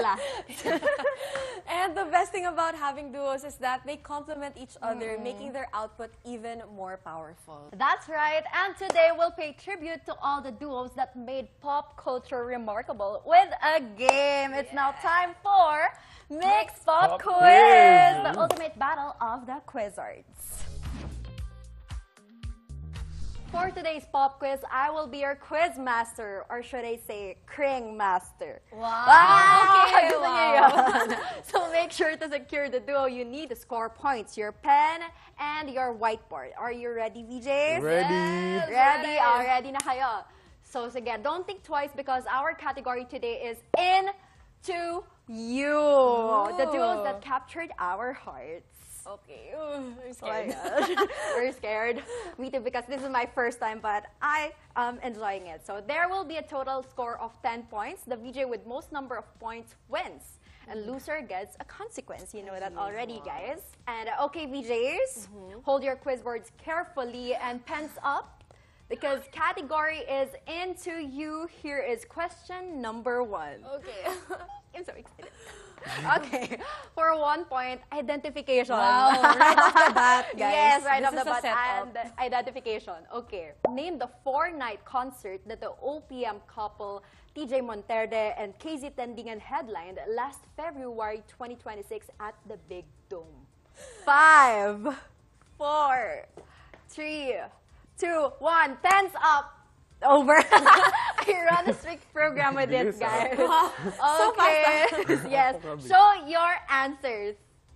last. And the best thing about having duos is that they complement each other, making their output even more powerful. That's right, and today we'll pay tribute to all the duos that made pop culture remarkable with a game. It's now time for Mixed Pop Quiz, the ultimate battle of the Quizzards. For today's pop quiz, I will be your quiz master, or should I say, Kring master. Wow! Okay, gusto niyo yun. So make sure to secure the duo you need to score points, your pen and your whiteboard. Are you ready, VJs? Ready. Yes, ready. Ready na kayo. So sige, don't think twice because our category today is Into You. The duos that captured our hearts. Okay. I'm scared. We're scared. Me too, because this is my first time, but I am enjoying it. So there will be a total score of 10 points. The VJ with most number of points wins. And loser gets a consequence. You know that already, guys. And okay, VJs, hold your quiz words carefully and pens up, because category is Into You. Here is question number 1. Okay. I'm so excited. Okay, for 1 point, identification. Wow, right off the bat, guys. Yes, right off This the is a bat, setup. and identification. Okay, name the 4-night concert that the OPM couple TJ Monterde and KZ Tendingan headlined last February 2026 at the Big Dome. 5, 4, 3, 2, 1. Pens up. Over. I run a strict program with this, guys. Wow. So Okay. Yes. Show your answers.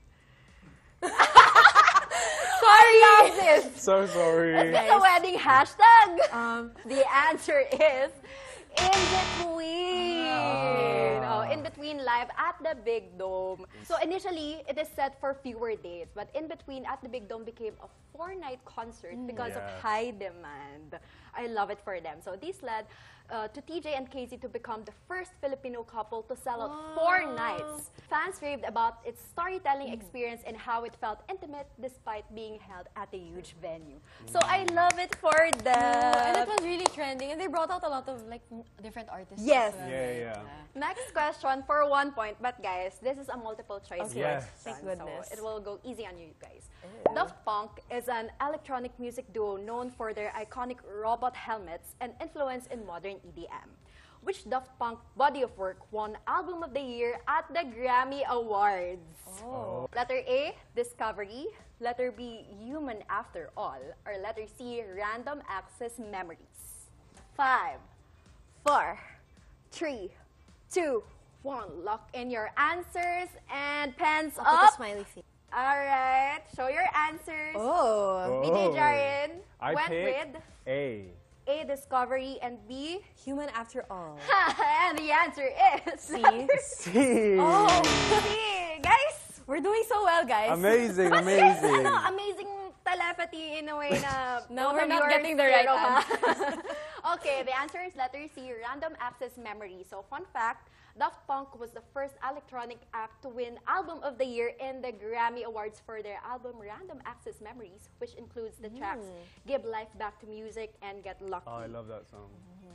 Sorry. I love this. So sorry. Is this a wedding hashtag? The answer is In Between. Oh, In Between live at the Big Dome. So initially, it is set for fewer dates, but In Between at the Big Dome became a 4-night concert because of Yes. high demand. I love it for them. So this led to TJ and KZ to become the first Filipino couple to sell out 4 nights. Fans raved about its storytelling experience and how it felt intimate despite being held at a huge venue. So I love it for them. And it was really trending, and they brought out a lot of like different artists. Yes. as well. Yeah. Next question for 1 point, but guys, this is a multiple choice Okay. Yes. question, Thank goodness. so it will go easy on you guys. Daft Punk is an electronic music duo known for their iconic robot helmets and influence in modern EDM. Which Daft Punk body of work won Album of the Year at the Grammy Awards? Oh. Letter A, Discovery. Letter B, Human After All. Or letter C, Random Access Memories. 5, 4, 3, 2, 1. Lock in your answers and pens I'll put a up. smiley face. Alright, show your answers. Oh. BJ Jarin I went picked with A. A, Discovery, and B, Human after all. and the answer is C. C. Oh. C. Guys, We're doing so well, guys. Amazing, but yes, amazing. amazing telepathy in a way na No, both we're of not you are getting the right zero, huh? Okay, the answer is letter C, Random Access Memory. So, fun fact, Daft Punk was the first electronic act to win Album of the Year in the Grammy Awards for their album Random Access Memories, which includes the tracks Give Life Back to Music and Get Lucky. Oh, I love that song.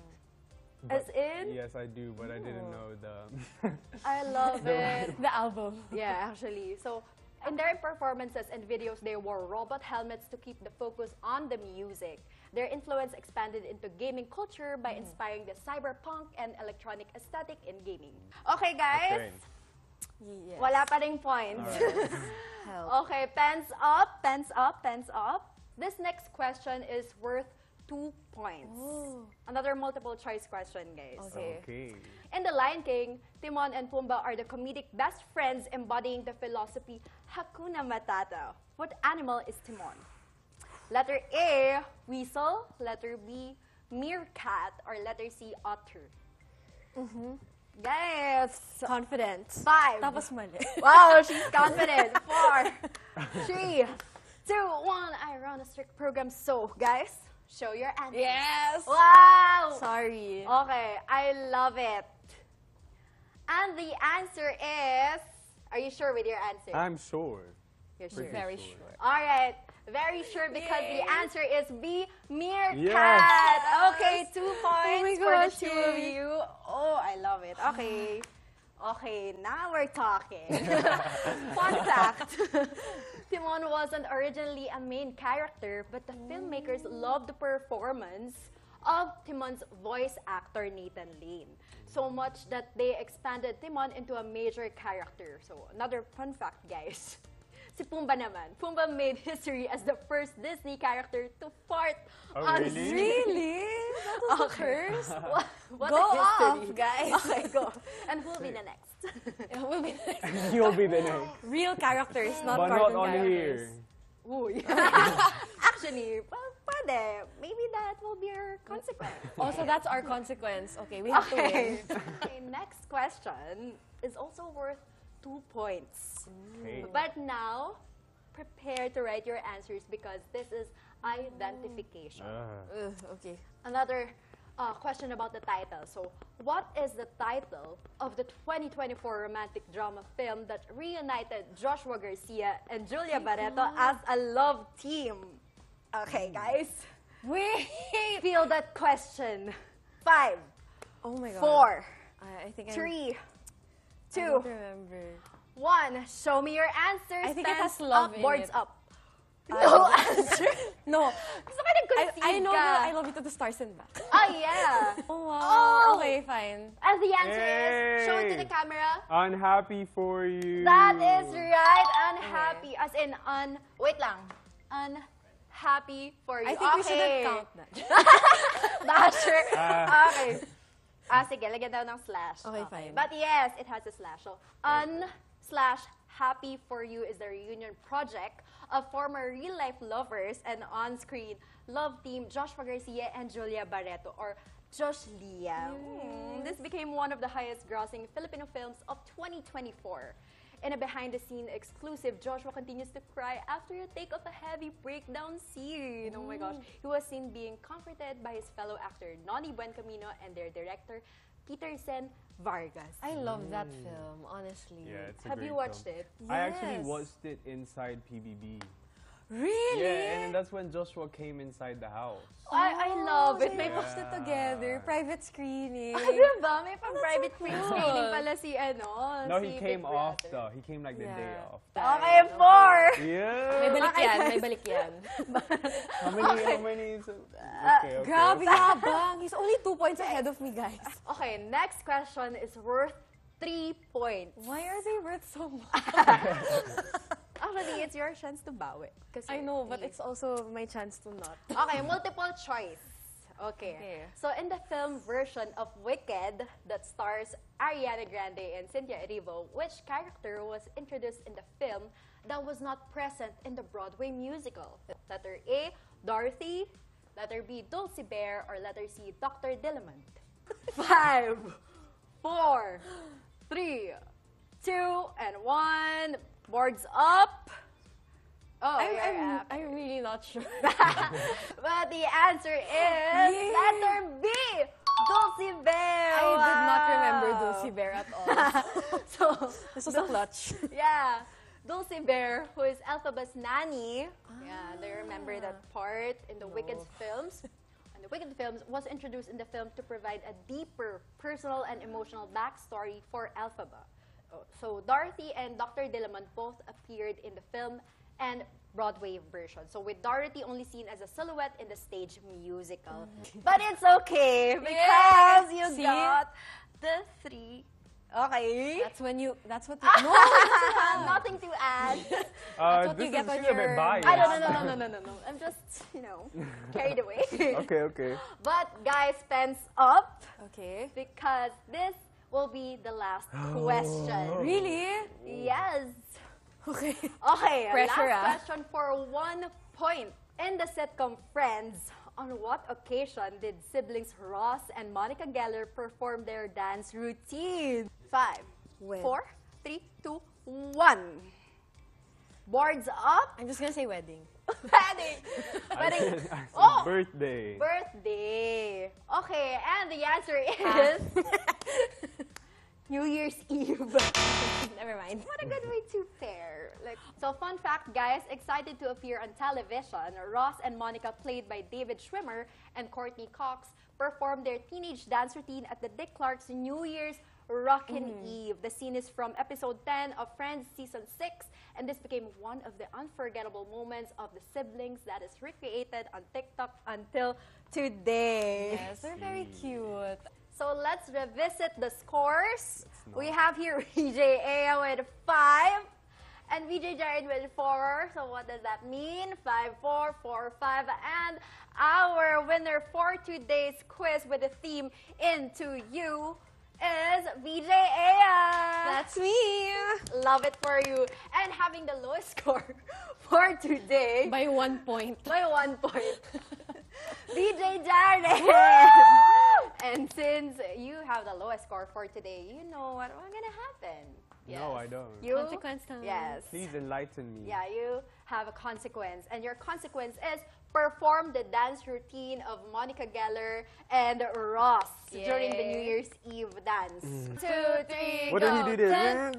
As in? Yes, I do, but I didn't know the. I love it. The album. Yeah, actually. So, in their performances and videos, they wore robot helmets to keep the focus on the music. Their influence expanded into gaming culture by inspiring the cyberpunk and electronic aesthetic in gaming. Okay, guys. Okay. Yes. Wala pa ring points. Alright. Help. Okay, pens up, pens up, pens up. This next question is worth 2 points. Oh. Another multiple choice question, guys. Okay. Okay. In The Lion King, Timon and Pumbaa are the comedic best friends embodying the philosophy Hakuna Matata. What animal is Timon? Letter A, weasel. Letter B, meerkat. Or letter C, otter. Guys, Confident. 5. Tapos mali. Wow, she's confident. 4, 3, 2, 1. I run a strict program. So, guys, show your answers. Yes. Wow. Sorry. Okay, I love it. And the answer is, are you sure with your answer? I'm sure. You're sure. Pretty Very sure. sure. All right, very sure because Yay. the answer is B, meerkat. Yes. Okay, 2 points my for gosh, the two of yay. you. Oh, I love it. Okay. Okay, now we're talking. Fun fact, Timon wasn't originally a main character, but the filmmakers loved the performance of Timon's voice actor, Nathan Lane. So much that they expanded Timon into a major character. So another fun fact, guys. Si Pumbaa naman. Pumbaa made history as the first Disney character to fart Oh, on really? Really? That was the first? What Go a history. off, guys. Okay, go. And who'll be the next? It will be nice. You'll be the next. Real characters, not But not cartoon on characters. here. Ooh, Actually, well, pwede. Maybe that will be our consequence. Also, that's our consequence. Okay, we have to win. Okay, next question is also worth 2 points. Okay. But now, prepare to write your answers because this is identification. Okay. Another question about the title. So, what is the title of the 2024 romantic drama film that reunited Joshua Garcia and Julia Barreto as a love team? Okay, guys. Wait! Feel that question. 5, Oh my god. 4, I think 3, I 2, don't remember. 1. Show me your answers. I think it has Stands love up, in boards it. up. No answer. No. Gusto ko nag-concede I know ka. the I Love You to the Stars and Back. Oh, yeah. Oh, wow. Oh. Okay, fine. And the answer is, show it to Yay. the camera. Unhappy for you. That is right. Unhappy. As in, wait lang. Unhappy for you. I think we shouldn't Okay. count that. Basher. Ah. Okay. Sige, lagyan daw ng slash. Okay, fine. But yes, it has a slash. So, Happy for You is the reunion project of former real-life lovers and on-screen love team Joshua Garcia and Julia Barreto, or Josh Lia. This became one of the highest-grossing Filipino films of 2024. In a behind-the-scene exclusive, Joshua continues to cry after a take of a heavy breakdown scene. Oh my gosh. He was seen being comforted by his fellow actor, Noni Buencamino, and their director, Peterson Vargas. I love that film, honestly. Yeah, it's a Have great you watched film. it? I actually Yes. watched it inside PBB. Really? Yeah, and that's when Joshua came inside the house. I love it. So May you watched it together, private screening. diba? May pang-private cool. screening pala si ano. No, si he Big came off Brother. though. He came like the day Yeah. off. Okay, 4. May Yeah. balik Okay, yan, guys. may balik yan. How many? Okay. Grabe, habang. He's only 2 points ahead of me, guys. Okay, next question is worth 3 points. Why are they worth so much? Actually, it's your chance to bawi. Kasi I know, but you- it's also my chance to not. Okay, multiple choice. Okay. Okay. So in the film version of Wicked that stars Ariana Grande and Cynthia Erivo, which character was introduced in the film that was not present in the Broadway musical? Letter A, Dorothy. Letter B, Dulcie Bear. Or letter C, Dr. Dillamond. 5, 4, 3, 2, and 1. Boards up. Oh, you're up. I'm really not sure. But the answer is Yay! letter B, Dulcie Bear. I did not remember Wow. Dulcie Bear at all. So, This was a clutch. yeah, Dulcie Bear, who is Elphaba's nanny. Yeah, they remember that part in the Wicked films. And the Wicked films was introduced in the film to provide a deeper personal and emotional backstory for Elphaba. So Dorothy and Dr. Dillamond both appeared in the film and Broadway version. So with Dorothy only seen as a silhouette in the stage musical. But it's okay because you See? got the 3. Okay. That's what you, no, Nothing to add. what This you get is on still a bit your- biased. I don't know. I'm just, carried away. Okay. But guys, pens up Okay. because this will be the last question. Really? Yes. Okay. Okay, Pressure, last question for 1 point. In the sitcom Friends, on what occasion did siblings Ross and Monica Geller perform their dance routine? 5, When? 4, 3, 2, 1. Boards up. I'm just gonna say wedding. Wedding. I Wedding. said Oh! birthday. Birthday. Okay, and the answer is New Year's Eve. Never mind. What a good way to pair. So fun fact, guys, excited to appear on television, Ross and Monica, played by David Schwimmer and Courtney Cox, performed their teenage dance routine at the Dick Clark's New Year's Rockin' Eve. The scene is from episode 10 of Friends season 6, and this became one of the unforgettable moments of the siblings that is recreated on TikTok until today. Yes, they're very cute. So let's revisit the scores. We have here VJ Aya with 5 and VJ Jared with 4. So what does that mean? 5, 4, 4, 5. And our winner for today's quiz with the theme Into You is VJ Aya. That's me. Love it for you. And having the lowest score for today By 1 point. by 1 point. VJ Jared. And since you have the lowest score for today, you know what's gonna happen. No, I don't. You? Consequence time. Yes. Please enlighten me. Yeah, you have a consequence. And your consequence is perform the dance routine of Monica Geller and Ross during the New Year's Eve dance. 2, 3, What go. did he do this?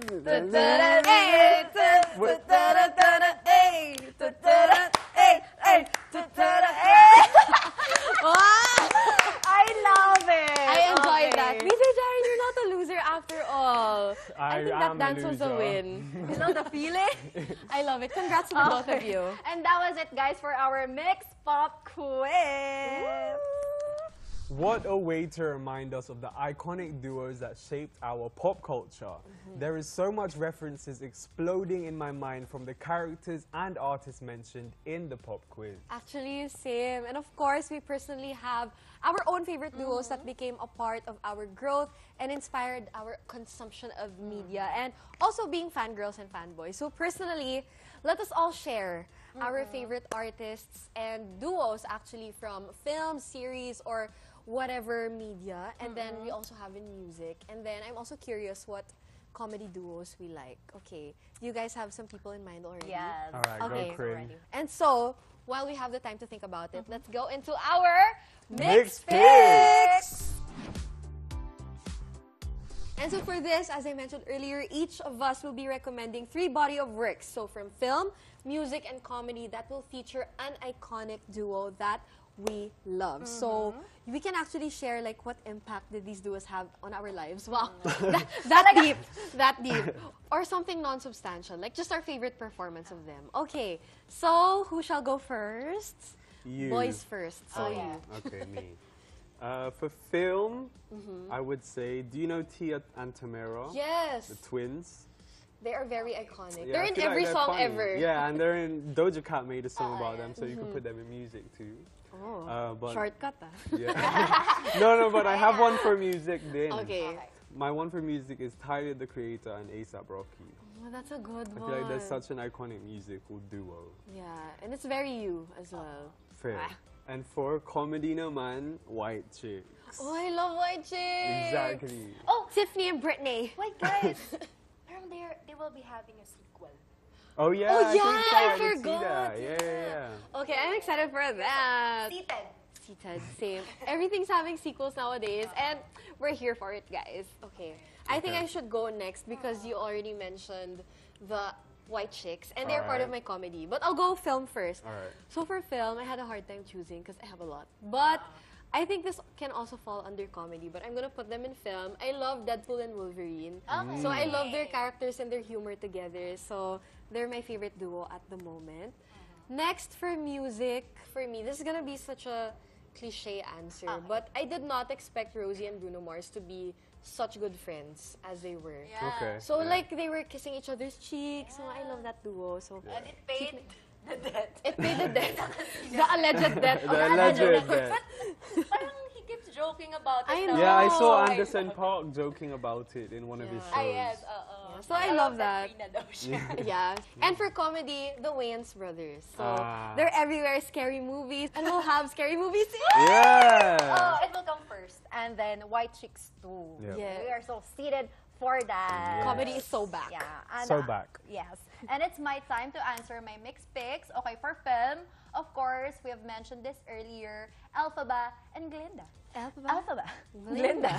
I love it. I enjoyed that. Okay. VJ Jared, you're not a loser after all. I think that am dance was a loser. win. You know the feeling? I love it. Congrats to the both of you. And that was it, guys, for our mixed pop quiz. What a way to remind us of the iconic duos that shaped our pop culture. There is so much references exploding in my mind from the characters and artists mentioned in the pop quiz. Actually, same. And of course, we personally have our own favorite duos that became a part of our growth and inspired our consumption of media and also being fangirls and fanboys. So personally, let us all share our favorite artists and duos actually from film, series, or whatever media. And then we also have in music. And then I'm also curious what comedy duos we like. Okay, do you guys have some people in mind already? Yes. All right, Okay. go Corinne. And so, while we have the time to think about it, let's go into our Mixed Picks! And so for this, as I mentioned earlier, each of us will be recommending 3 body of works. So from film, music, and comedy that will feature an iconic duo that we love. So we can actually share like what impact did these duos have on our lives. Wow, that deep, that deep. Or something non-substantial, like just our favorite performance of them. Okay, so who shall go first? You. Boys first. So Oh, you. yeah. Okay, me. For film, I would say, do you know Tia and Tamara? Yes, The twins? they are very iconic. Yeah, they're I in feel like every they're song funny. ever. Yeah, and they're in Doja Cat made a song about them, so you could put them in music too. Oh, But shortcut ah. yeah. no, but I have one for music then. Okay. My one for music is Tyler the Creator and ASAP Rocky. Oh, that's a good I one. feel like they're such an iconic musical duo. Yeah, and it's very you as well. Fair. Ah. And for comedy naman, White Chicks. Oh, I love White Chicks. Exactly. Oh, Tiffany and Brittany. wait, guys. Around there, they will be having a sequel. Oh yeah, Oh, I think yeah, so. I did see forgot. that. Yeah. Okay, I'm excited for that. Seated. Seated, same. Everything's having sequels nowadays, and we're here for it, guys. Okay. I think Okay. I should go next because you already mentioned the White Chicks, and they're part of my Alright. comedy. But I'll go film first. Alright. So for film, I had a hard time choosing because I have a lot. But I think this can also fall under comedy, but I'm gonna put them in film. I love Deadpool and Wolverine. Okay. So I love their characters and their humor together. So they're my favorite duo at the moment. Next for music, for me, this is gonna be such a cliche answer, but I did not expect Rosie and Bruno Mars to be such good friends as they were. Yeah. Okay. So yeah. like they were kissing each other's cheeks. So I love that duo. So And it paid the debt. it paid the debt, the alleged debt. of The the alleged alleged debt. Parang he keeps joking about it. I now. know. Yeah, I saw Oh, Anderson Park joking about it in one of his Yeah. shows. Ah, yes, So I love that. Sabrina daw siya. Yeah. And for comedy, the Wayans brothers. So Ah. they're everywhere, scary movies, and we'll have scary movies too. Yeah. Oh, it will come first. And then White Chicks 2. Yep. Yeah. We are so seated for that. Yes. Comedy is so back. Yeah. And, So back. Yes. And it's my time to answer my mixed picks. Okay, for film, of course, we have mentioned this earlier, Elphaba and Glinda. Elphaba. Glinda.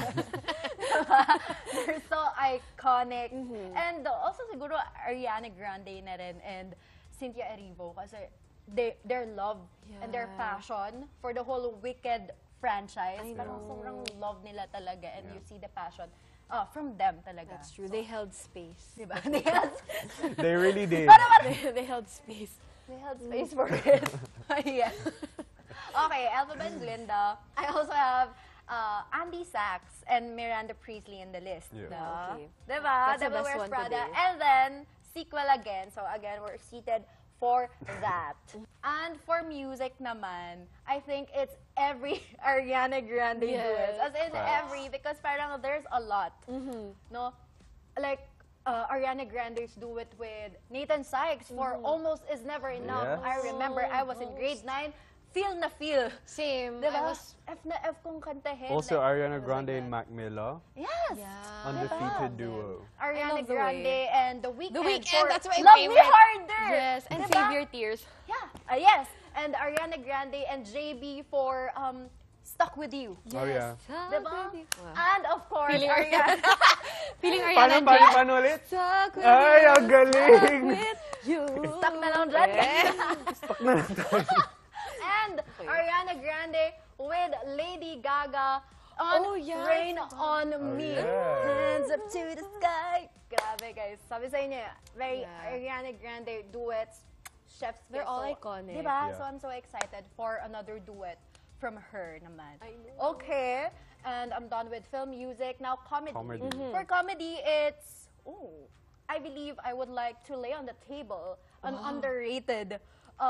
They're so iconic. And also siguro Ariana Grande na rin and Cynthia Erivo kasi their love and their Yeah. passion for the whole Wicked franchise. I Parang know. sobrang love nila talaga and you see the passion. from them talaga. That's true. They held space. Diba? They really did. They held space. They held space for it. Yes. Okay, Elphaba and Glinda. I also have Andy Sachs and Miranda Priestley in the list. Yeah. No? Okay. Diba? That's the Devil best Wears one Prada. today. And then, sequel again. So again, we're seated for that. And for music naman, I think it's every Ariana Grande Yes. duet. As in Facts. every, because parang there's a lot. No? Like, Ariana Grande's duet with Nathan Sykes for Almost Is Never Enough. Yes. I remember I was in grade 9. Feel na feel. Same. Diba? I was. F na F kong kantahin. Also, like, Ariana Grande and Mac Miller, yes! Yeah. undefeated duo. Ariana love The Grande Way. and The Weeknd. The Weeknd, for that's my Love favorite. Me Harder! Yes, and Diba? Save Your Tears. Yeah, yes. And Ariana Grande and JB for Stuck With You. Oh, yeah. Diba? Wow. And of course, Feeling Ariana. Feeling Paano, Ariana and paano, Jay. paano ulit? Stuck with Ay, you, ang galing! with you. Stuck na lang dyan. Stuck na lang tayo. And Ariana Grande with Lady Gaga on Oh, yeah, Rain I on Oh, Me. yeah. Hands up to the sky. Grabe guys. Sabi sa inyo, very Yeah. Ariana Grande duets. Chef's They're kiss. all So, iconic. Diba? Yeah. So I'm so excited for another duet from her naman. I know. Okay. And I'm done with film music. Now comedy. Comedy. For comedy, it's, I believe I would like to lay on the table an underrated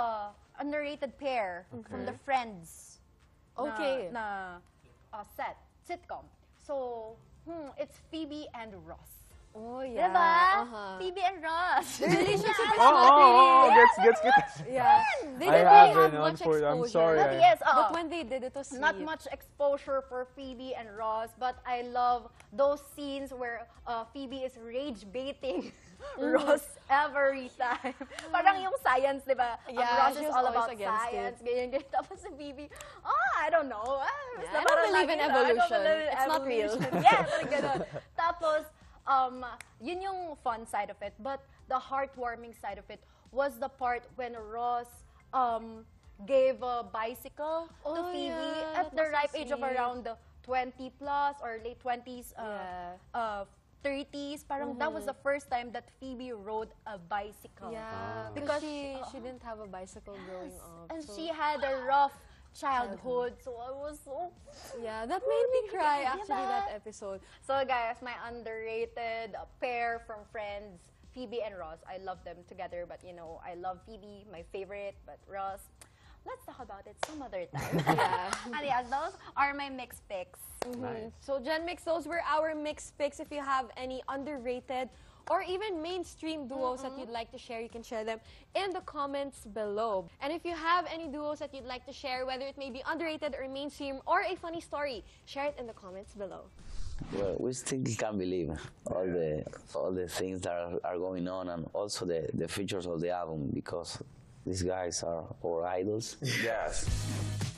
pair from the Friends Okay. na sitcom. So, it's Phoebe and Ross. Oh, yeah. Diba? Uh-huh. Phoebe and Ross. The relationship is Oh, not oh, oh, really. gets. Yeah. They I didn't really haven't, have much unfortunately. I'm exposure. sorry. But yes, But when they did, it was not sweet. much exposure for Phoebe and Ross, but I love those scenes where Phoebe is rage baiting Ross every time. Parang yung science, di ba? Ang Yeah, Ross she is was all always about against science, ganyan. Tapos si Phoebe, I don't know. Yeah, I don't believe in evolution. It's not real. Yeah, parang ganun. Tapos, yun yung fun side of it. But the heartwarming side of it was the part when Ross gave a bicycle to Oh, Phoebe yeah, at that the was so ripe age of sweet. around 20 plus or late 20s, Yeah. 30s. Parang that was the first time that Phoebe rode a bicycle. Yeah, Because because she didn't have a bicycle growing up. And so- she had a rough childhood, so I was so... Yeah, that made me cry actually, Diba? that episode. So guys, my underrated pair from Friends, Phoebe and Ross. I love them together, but you know, I love Phoebe, my favorite, but Ross, let's talk about it some other time. Yeah. And yes, those are my mixed picks. Nice. So Gen Mix, those were our mixed picks. If you have any underrated or even mainstream duos that you'd like to share, you can share them in the comments below. And if you have any duos that you'd like to share, whether it may be underrated or mainstream or a funny story, share it in the comments below. Well, we still can't believe all the things that are going on, and also the features of the album, because these guys are our idols. Yes.